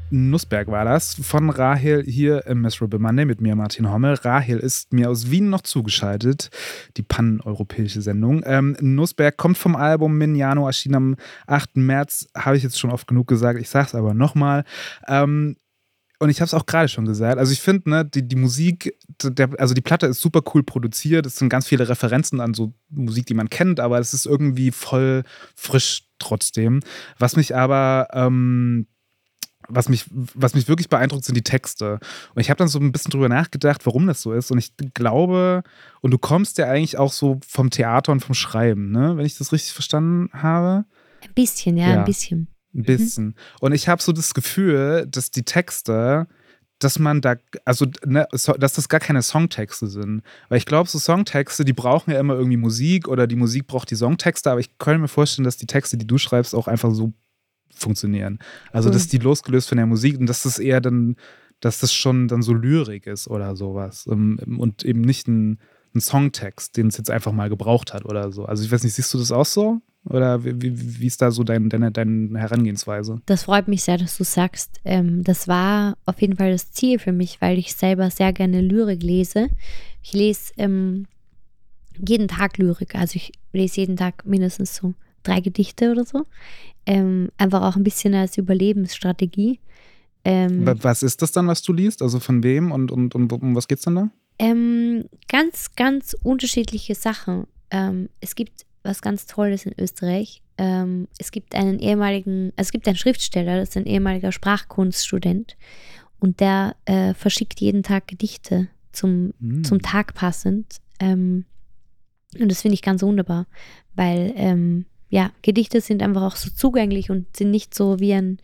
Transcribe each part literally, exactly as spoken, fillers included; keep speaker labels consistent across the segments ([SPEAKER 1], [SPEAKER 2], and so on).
[SPEAKER 1] Nussberg war das, von Rahel hier im Miserable Monday mit mir, Martin Hommel. Rahel ist mir aus Wien noch zugeschaltet, die pan-europäische Sendung. Ähm, Nussberg kommt vom Album Mignano, erschien am achten März, habe ich jetzt schon oft genug gesagt, ich sage es aber nochmal. Ähm, und ich habe es auch gerade schon gesagt, also ich finde, ne, die, die Musik, der, also die Platte ist super cool produziert, es sind ganz viele Referenzen an so Musik, die man kennt, aber es ist irgendwie voll frisch trotzdem. Was mich aber... Ähm, Was mich, was mich wirklich beeindruckt, sind die Texte. Und ich habe dann so ein bisschen drüber nachgedacht, warum das so ist. Und ich glaube, und du kommst ja eigentlich auch so vom Theater und vom Schreiben, ne? Wenn ich das richtig verstanden habe.
[SPEAKER 2] Ein bisschen, ja,
[SPEAKER 1] Ja,
[SPEAKER 2] ein bisschen.
[SPEAKER 1] ein bisschen. Mhm. Und ich habe so das Gefühl, dass die Texte, dass man da, also, ne, dass das gar keine Songtexte sind. Weil ich glaube, so Songtexte, die brauchen ja immer irgendwie Musik oder die Musik braucht die Songtexte. Aber ich könnte mir vorstellen, dass die Texte, die du schreibst, auch einfach so funktionieren. Also,
[SPEAKER 2] Cool.
[SPEAKER 1] dass die losgelöst von der Musik und dass das eher dann, dass das schon dann so Lyrik ist oder sowas. Und eben nicht ein, ein Songtext, den es jetzt einfach mal gebraucht hat oder so. Also, ich weiß nicht, siehst du das auch so? Oder wie, wie, wie ist da so dein, deine, deine Herangehensweise?
[SPEAKER 2] Das freut mich sehr, dass du sagst. Ähm, das war auf jeden Fall das Ziel für mich, weil ich selber sehr gerne Lyrik lese. Ich lese ähm, jeden Tag Lyrik. Also ich lese jeden Tag mindestens so drei Gedichte oder so. Ähm, einfach auch ein bisschen als Überlebensstrategie. Ähm,
[SPEAKER 1] Was ist das dann, was du liest? Also von wem und, und, und um was geht's dann da?
[SPEAKER 2] ähm, ganz, ganz unterschiedliche Sachen. Ähm, es gibt was ganz Tolles in Österreich. Ähm, es gibt einen ehemaligen, also es gibt einen Schriftsteller, das ist ein ehemaliger Sprachkunststudent und der äh, verschickt jeden Tag Gedichte zum,
[SPEAKER 1] Hm.
[SPEAKER 2] zum Tag passend. Ähm, und das finde ich ganz wunderbar, weil ähm, ja, Gedichte sind einfach auch so zugänglich und sind nicht so wie ein,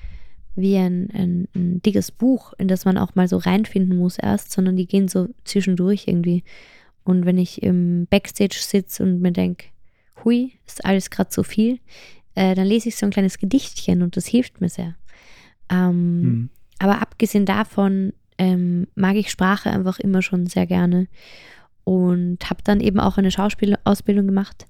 [SPEAKER 2] wie ein, ein, ein dickes Buch, in das man auch mal so reinfinden muss erst, sondern die gehen so zwischendurch irgendwie. Und wenn ich im Backstage sitze und mir denke, hui, ist alles gerade so viel, äh, dann lese ich so ein kleines Gedichtchen und das hilft mir sehr. Ähm,
[SPEAKER 1] Hm.
[SPEAKER 2] Aber abgesehen davon ähm, mag ich Sprache einfach immer schon sehr gerne und habe dann eben auch eine Schauspielausbildung gemacht.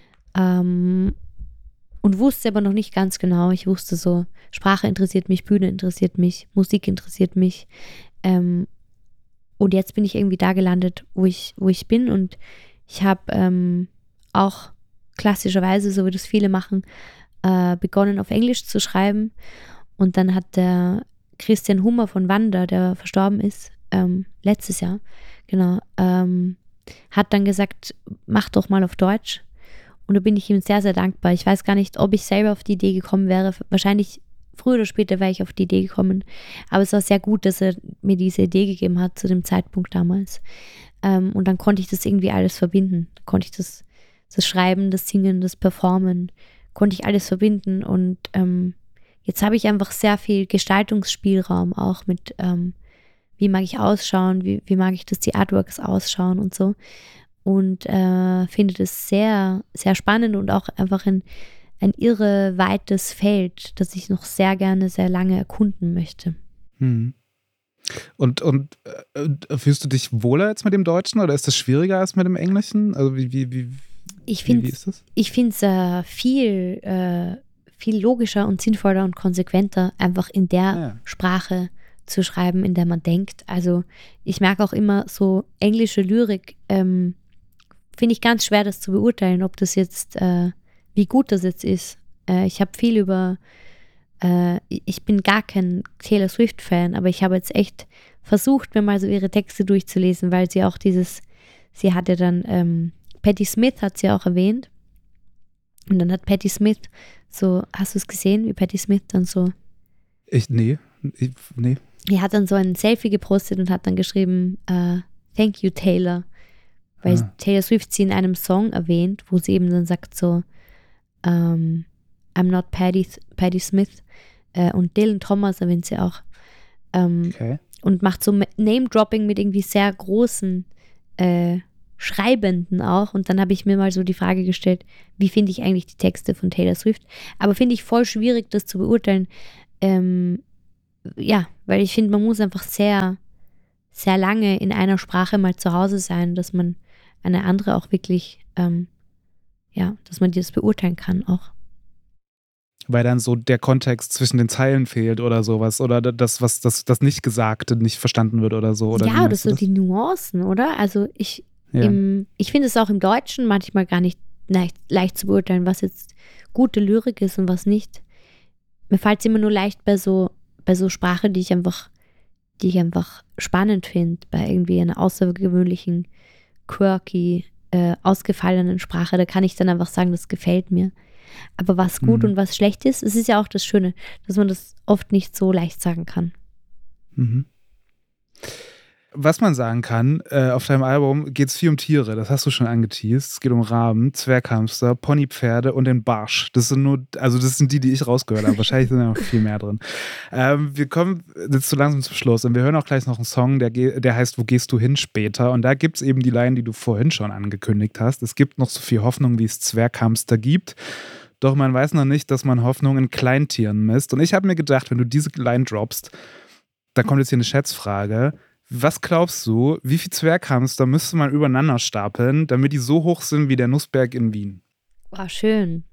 [SPEAKER 2] Ähm, und wusste aber noch nicht ganz genau. Ich wusste so, Sprache interessiert mich, Bühne interessiert mich, Musik interessiert mich. Ähm, und jetzt bin ich irgendwie da gelandet, wo ich, wo ich bin. Und ich habe ähm, auch klassischerweise, so wie das viele machen, äh, begonnen auf Englisch zu schreiben. Und dann hat der Christian Hummer von Wanda, der verstorben ist, ähm, letztes Jahr, genau, ähm, hat dann gesagt, mach doch mal auf Deutsch. Und da bin ich ihm sehr, sehr dankbar. Ich weiß gar nicht, ob ich selber auf die Idee gekommen wäre. Wahrscheinlich früher oder später wäre ich auf die Idee gekommen. Aber es war sehr gut, dass er mir diese Idee gegeben hat zu dem Zeitpunkt damals. Ähm, und dann konnte ich das irgendwie alles verbinden. Da konnte ich das, das Schreiben, das Singen, das Performen, konnte ich alles verbinden. Und ähm, jetzt habe ich einfach sehr viel Gestaltungsspielraum auch mit, ähm, wie mag ich ausschauen, wie, wie mag ich, dass die Artworks ausschauen und so. Und äh, finde das sehr, sehr spannend und auch einfach ein, ein irre weites Feld, das ich noch sehr gerne, sehr lange erkunden möchte.
[SPEAKER 1] Hm. Und, und äh, fühlst du dich wohler jetzt mit dem Deutschen oder ist das schwieriger als mit dem Englischen? Also wie, wie, wie,
[SPEAKER 2] ich
[SPEAKER 1] wie, wie ist das?
[SPEAKER 2] Ich finde es äh, viel, äh, viel logischer und sinnvoller und konsequenter, einfach in der
[SPEAKER 1] Ja.
[SPEAKER 2] Sprache zu schreiben, in der man denkt. Also ich merke auch immer so englische Lyrik, ähm, finde ich ganz schwer, das zu beurteilen, ob das jetzt, äh, wie gut das jetzt ist. Äh, ich habe viel über, äh, ich bin gar kein Taylor Swift-Fan, aber ich habe jetzt echt versucht, mir mal so ihre Texte durchzulesen, weil sie auch dieses, sie hatte dann, ähm, Patti Smith hat sie auch erwähnt. Und dann hat Patti Smith so, hast du es gesehen, wie Patti Smith dann so,
[SPEAKER 1] Ich, nee, ich, nee.
[SPEAKER 2] die hat dann so ein Selfie gepostet und hat dann geschrieben, äh, thank you Taylor. Weil
[SPEAKER 1] Ah.
[SPEAKER 2] Taylor Swift sie in einem Song erwähnt, wo sie eben dann sagt so, um, I'm not Patti, Patti Smith. Äh, und Dylan Thomas erwähnt sie auch. Ähm,
[SPEAKER 1] Okay.
[SPEAKER 2] Und macht so Name-Dropping mit irgendwie sehr großen äh, Schreibenden auch. Und dann habe ich mir mal so die Frage gestellt, wie finde ich eigentlich die Texte von Taylor Swift? Aber finde ich voll schwierig, das zu beurteilen. Ähm, ja, weil ich finde, man muss einfach sehr, sehr lange in einer Sprache mal zu Hause sein, dass man eine andere auch wirklich, ähm, ja, dass man das beurteilen kann auch.
[SPEAKER 1] weil dann so der Kontext zwischen den Zeilen fehlt oder sowas. Oder das, was das, das Nicht-Gesagte nicht verstanden wird oder so. Oder
[SPEAKER 2] ja, oder so die Nuancen, oder? Also ich, ja. im, ich finde es auch im Deutschen manchmal gar nicht leicht, leicht zu beurteilen, was jetzt gute Lyrik ist und was nicht. Mir fällt es immer nur leicht bei so, bei so Sprache, die ich einfach, die ich einfach spannend finde, bei irgendwie einer außergewöhnlichen, quirky, äh, ausgefallenen Sprache. Da kann ich dann einfach sagen, das gefällt mir. Aber was gut mhm. und was schlecht ist, es ist ja auch das Schöne, dass man das oft nicht so leicht sagen kann.
[SPEAKER 1] Mhm. Was man sagen kann, äh, auf deinem Album geht es viel um Tiere, das hast du schon angeteased. Es geht um Raben, Zwerghamster, Ponypferde und den Barsch. Das sind nur, also das sind die, die ich rausgehört habe. Wahrscheinlich sind da noch viel mehr drin. Ähm, wir kommen jetzt so langsam zum Schluss und wir hören auch gleich noch einen Song, der, der heißt Wo gehst du hin später? Und da gibt es eben die Line, die du vorhin schon angekündigt hast. Es gibt noch so viel Hoffnung, wie es Zwerghamster gibt. Doch man weiß noch nicht, dass man Hoffnung in Kleintieren misst. Und ich habe mir gedacht, wenn du diese Line droppst, dann kommt jetzt hier eine Schätzfrage. Was glaubst du, wie viele Zwerghamster müsste man übereinander stapeln, damit die so hoch sind wie der Nussberg in Wien?
[SPEAKER 2] War schön.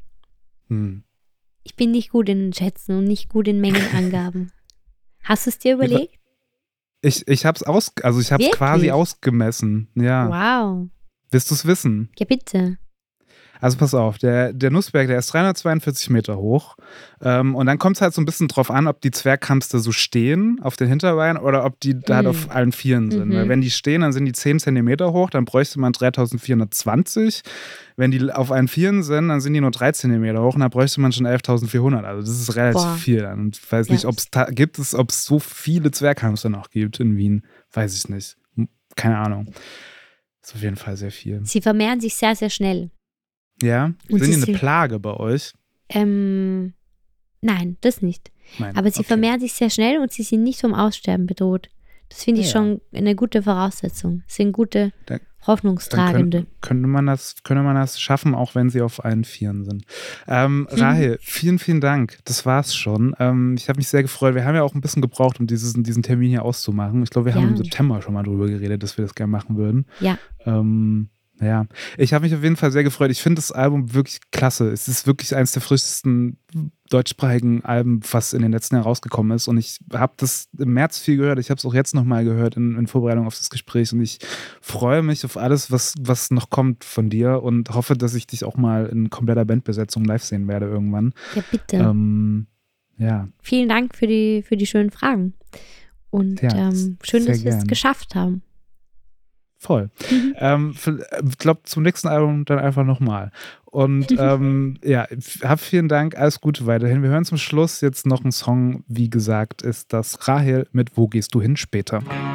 [SPEAKER 1] Hm.
[SPEAKER 2] Ich bin nicht gut in Schätzen und nicht gut in Mengenangaben. Hast du es dir überlegt?
[SPEAKER 1] Ich, ich habe es aus, also ich habe es quasi ausgemessen. Ja.
[SPEAKER 2] Wow.
[SPEAKER 1] Willst du es wissen?
[SPEAKER 2] Ja, bitte.
[SPEAKER 1] Also pass auf, der, der Nussberg, der ist dreihundertzweiundvierzig Meter hoch. Ähm, und dann kommt es halt so ein bisschen drauf an, ob die Zwerghamster so stehen auf den Hinterbeinen oder ob die da halt
[SPEAKER 2] Mhm.
[SPEAKER 1] auf allen Vieren sind.
[SPEAKER 2] Mhm.
[SPEAKER 1] Weil wenn die stehen, dann sind die zehn Zentimeter hoch, dann bräuchte man dreitausendvierhundertzwanzig. Wenn die auf allen Vieren sind, dann sind die nur drei Zentimeter hoch und dann bräuchte man schon elftausendvierhundert. Also das ist relativ
[SPEAKER 2] Boah.
[SPEAKER 1] viel. Und ich weiß
[SPEAKER 2] Ja.
[SPEAKER 1] nicht, ob es ta- gibt es, ob es so viele Zwerghamster noch gibt in Wien. Weiß ich nicht. Keine Ahnung. Ist auf jeden Fall sehr viel.
[SPEAKER 2] Sie vermehren sich sehr, sehr schnell.
[SPEAKER 1] Ja?
[SPEAKER 2] Und
[SPEAKER 1] Sind
[SPEAKER 2] sie
[SPEAKER 1] die eine
[SPEAKER 2] sind-
[SPEAKER 1] Plage bei euch?
[SPEAKER 2] Ähm, nein, das nicht.
[SPEAKER 1] Nein.
[SPEAKER 2] Aber sie
[SPEAKER 1] okay.
[SPEAKER 2] vermehren sich sehr schnell und sie sind nicht vom Aussterben bedroht. Das finde ich
[SPEAKER 1] Ja,
[SPEAKER 2] schon eine gute Voraussetzung. Sie sind gute,
[SPEAKER 1] Da- Dann
[SPEAKER 2] Hoffnungstragende.
[SPEAKER 1] könnte, könnte, man das, könnte man das schaffen, auch wenn sie auf allen Vieren sind. Ähm,
[SPEAKER 2] Mhm.
[SPEAKER 1] Rahel, vielen, vielen Dank. Das war's schon. Ähm, ich habe mich sehr gefreut. Wir haben ja auch ein bisschen gebraucht, um dieses, diesen Termin hier auszumachen. Ich glaube, wir haben
[SPEAKER 2] Ja.
[SPEAKER 1] im September schon mal drüber geredet, dass wir das gerne machen würden.
[SPEAKER 2] Ja.
[SPEAKER 1] Ähm, ja, ich habe mich auf jeden Fall sehr gefreut. Ich finde das Album wirklich klasse. Es ist wirklich eines der frischesten deutschsprachigen Alben, was in den letzten Jahren rausgekommen ist. Und ich habe das im März viel gehört. Ich habe es auch jetzt nochmal gehört in, in Vorbereitung auf das Gespräch. Und ich freue mich auf alles, was, was noch kommt von dir und hoffe, dass ich dich auch mal in kompletter Bandbesetzung live sehen werde irgendwann.
[SPEAKER 2] Ja, bitte.
[SPEAKER 1] Ähm, ja,
[SPEAKER 2] Vielen Dank für die, für die schönen Fragen. Und
[SPEAKER 1] Ja,
[SPEAKER 2] ähm, schön,
[SPEAKER 1] sehr
[SPEAKER 2] dass wir es
[SPEAKER 1] gern.
[SPEAKER 2] geschafft haben.
[SPEAKER 1] voll.
[SPEAKER 2] Mhm.
[SPEAKER 1] Ähm, ich glaube, zum nächsten Album dann einfach nochmal. Und ähm, ja, f- hab vielen Dank, alles Gute weiterhin. Wir hören zum Schluss jetzt noch einen Song, wie gesagt, ist das Rahel mit Wo gehst du hin später?